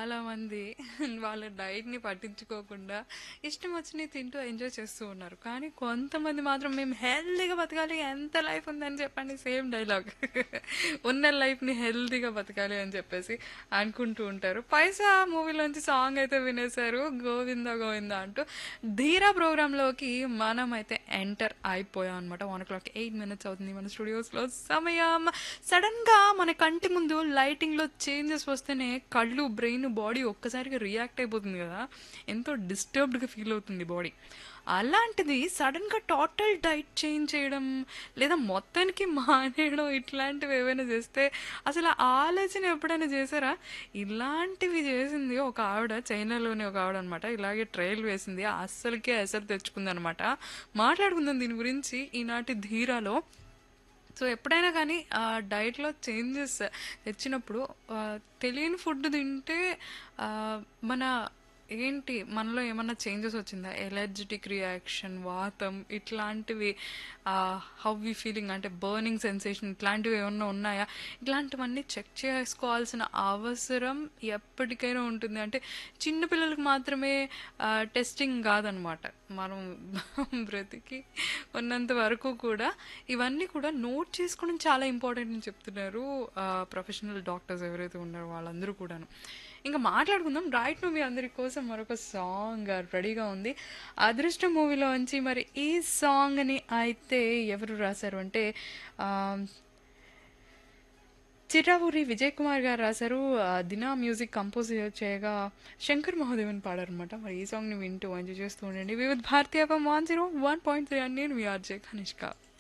చాలామంది వాళ్ళ డైట్‌ని పట్టించుకోకుండా ఇష్టం వచ్చినయి తింటూ ఎంజాయ్ చేస్తూ ఉన్నారు. కానీ కొంతమంది మాత్రం మేము హెల్తీగా బతకాలి, ఎంత లైఫ్ ఉందని చెప్పండి సేమ్ డైలాగ్. ఉన్న లైఫ్‌ని హెల్తీగా బతకాలి అని చెప్పేసి అనుకుంటూ ఉంటారు. 'పైసా' మూవీలోంచి సాంగ్ అయితే వినేశారు. గోవింద గోవింద అంటూ. 'ధీరా' ప్రోగ్రామ్‌లోకి మనమైతే ఎంటర్ అయిపోయాం అనమాట. 1:08 అవుతుంది మన స్టూడియోస్‌లో సమయం. సడన్‌గా మన కంటి ముందు లైటింగ్‌లో చేంజెస్ వస్తేనే కళ్ళు, బ్రెయిన్, బాడీ ఒక్కసారిగా రియాక్ట్ అయిపోతుంది కదా! ఎంతో డిస్టర్బ్డ్‌గా ఫీల్ అవుతుంది బాడీ. అలాంటిది సడన్‌గా టోటల్ డైట్ చేంజ్ చేయడం, లేదా మొత్తానికి మానేయడం ఇట్లాంటివి ఏవైనా చేస్తే అసలు ఆ ఆలోచన ఎప్పుడైనా చేశారా? ఇలాంటివి చేసింది ఒక ఆవిడ, చైనాలోని ఒక ఆవిడ అనమాట. ఇలాగే ట్రైల్ వేసింది. అస్సలకే ఎసరు తెచ్చుకుందనమాట. మాట్లాడుకుందాం దీని గురించి ఈనాటి ధీరాలో. సో ఎప్పుడైనా కానీ డైట్లో చేంజెస్ తెచ్చినప్పుడు తెలియని ఫుడ్ తింటే ఆ, మన ఏంటి మనలో ఏమన్నా చేంజెస్ వచ్చిందా? ఎలర్జెటిక్ రియాక్షన్, వాతం ఇట్లాంటివి, హౌ వి ఫీలింగ్ అంటే బర్నింగ్ సెన్సేషన్ ఇట్లాంటివి ఏమన్నా ఉన్నాయా? ఇట్లాంటివన్నీ చెక్ చేసుకోవాల్సిన అవసరం ఎప్పటికైనా ఉంటుంది. అంటే చిన్న పిల్లలకు మాత్రమే టెస్టింగ్ కాదనమాట. మనం బ్రతికి ఉన్నంత వరకు కూడా ఇవన్నీ కూడా నోట్ చేసుకోవడం చాలా ఇంపార్టెంట్ అని చెప్తున్నారు ప్రొఫెషనల్ డాక్టర్స్ ఎవరైతే ఉన్నారో వాళ్ళందరూ కూడాను. ఇంకా మాట్లాడుకుందాం. రైట్ నువ్వు మీ అందరి కోసం మరొక సాంగ్ రెడీగా ఉంది. అదృష్టం మూవీలోంచి మరి ఈ సాంగ్ని అయితే ఎవరు రాశారు అంటే ఆ, చిరావూరి విజయ్ కుమార్ గారు రాశారు. దినా మ్యూజిక్ కంపోజ్ చేయగా శంకర్ మహాదేవన్ పాడారనమాట. మరి ఈ సాంగ్ని వింటూ ఎంజాయ్ చేస్తూ ఉండండి. వివిధ భారతీయ 101.3 అని నేను మీ ఆర్జే కనిష్క.